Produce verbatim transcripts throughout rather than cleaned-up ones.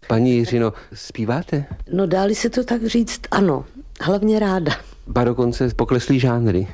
Paní Jiřino, zpíváte? No dá-li se to tak říct, ano. Hlavně ráda. Ba dokonce pokleslý žánry.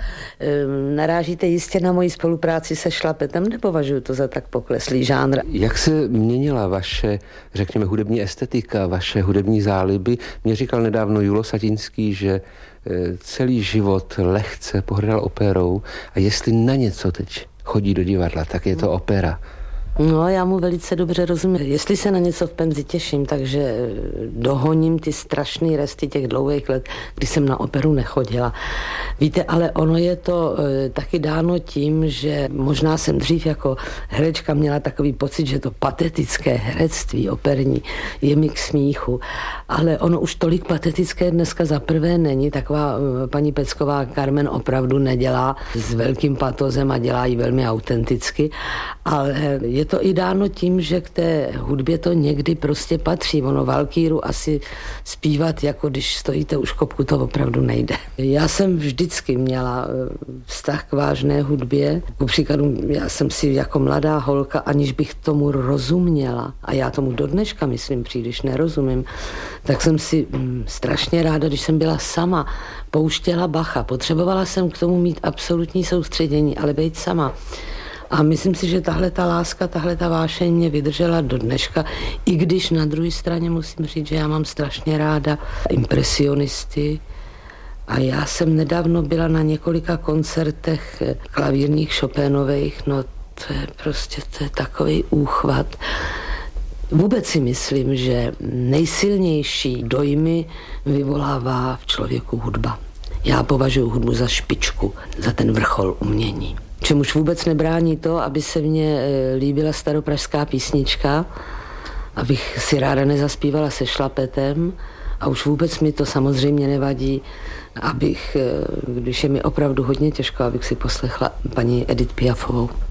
Ehm, narážíte jistě na moji spolupráci se Šlapetem, nepovažuji to za tak pokleslý žánr. Jak se měnila vaše, řekněme, hudební estetika, vaše hudební záliby? Mě říkal nedávno Julo Satinský, že celý život lehce pohrdal operou a jestli na něco teď chodí do divadla, tak je to opera. No, já mu velice dobře rozumím. Jestli se na něco v penzi těším, takže dohoním ty strašný resty těch dlouhých let, kdy jsem na operu nechodila. Víte, ale ono je to e, taky dáno tím, že možná jsem dřív jako herečka měla takový pocit, že to patetické herectví operní je mi k smíchu. Ale ono už tolik patetické dneska za prvé není. Taková e, paní Pecková Carmen opravdu nedělá s velkým patozem a dělá ji velmi autenticky. Ale je to i dáno tím, že k té hudbě to někdy prostě patří. Ono Valkýru asi zpívat, jako když stojíte u škopku, to opravdu nejde. Já jsem vždycky měla vztah k vážné hudbě. Ku příkladu, já jsem si jako mladá holka, aniž bych tomu rozuměla, a já tomu do dneška, myslím, příliš nerozumím, tak jsem si hm, strašně ráda, když jsem byla sama, pouštěla Bacha. Potřebovala jsem k tomu mít absolutní soustředění, ale být sama. A myslím si, že tahle ta láska, tahle ta vášeň mě vydržela do dneška, i když na druhé straně musím říct, že já mám strašně ráda impresionisty. A já jsem nedávno byla na několika koncertech klavírních Chopinových, no to je prostě to je takový úchvat. Vůbec si myslím, že nejsilnější dojmy vyvolává v člověku hudba. Já považuji hudbu za špičku, za ten vrchol umění. Čemuž vůbec nebrání to, aby se mně líbila staropražská písnička, abych si ráda nezaspívala se Šlapetem, a už vůbec mi to samozřejmě nevadí, abych, když je mi opravdu hodně těžko, abych si poslechla paní Edith Piafovou.